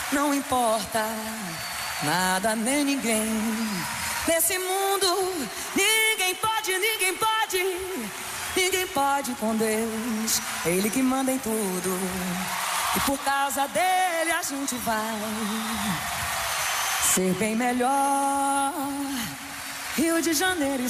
não importa nada nem ninguém. Nesse mundo, ninguém pode com Deus. É Ele que manda em tudo. E por causa dele a gente vai ser bem melhor. Rio de Janeiro.